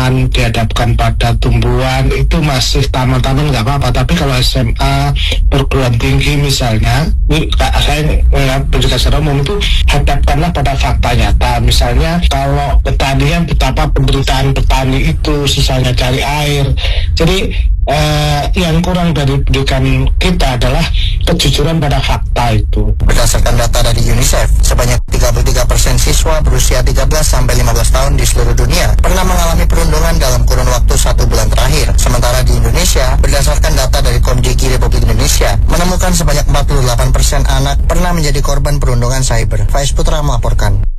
taman, dihadapkan pada tumbuhan, itu masih taman-taman nggak apa-apa. Tapi kalau SMA, perguruan tinggi misalnya, ini saya pendidikan secara umum itu hadapkanlah pada fakta nyata. Misalnya kalau pertanian, betapa penderitaan petani itu susahnya cari air. Jadi yang kurang dari pendidikan kita adalah kejujuran pada fakta itu. Berdasarkan data dari UNICEF, sebanyak 33% siswa berusia 13-15 tahun di seluruh dunia pernah mengalami perundungan dalam kurun waktu 1 bulan terakhir. Sementara di Indonesia, berdasarkan data dari Komdiki Republik Indonesia, menemukan sebanyak 48% anak pernah menjadi korban perundungan cyber. Faiz Putra melaporkan.